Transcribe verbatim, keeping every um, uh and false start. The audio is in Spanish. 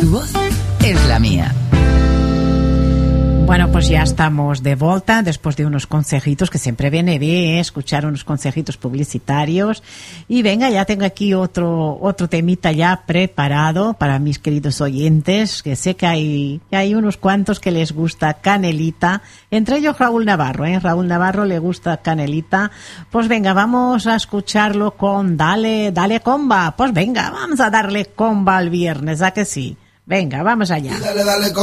Tu voz es la mía. Bueno, pues ya estamos de vuelta después de unos consejitos, que siempre viene bien escuchar unos consejitos publicitarios. Y venga, ya tengo aquí otro otro temita ya preparado para mis queridos oyentes, que sé que hay, que hay unos cuantos que les gusta Canelita, entre ellos Raúl Navarro, ¿eh? Raúl Navarro le gusta Canelita. Pues venga, vamos a escucharlo con Dale, Dale Comba. Pues venga, vamos a darle comba al viernes, ¿a que sí? Venga, vamos allá. Dale, dale,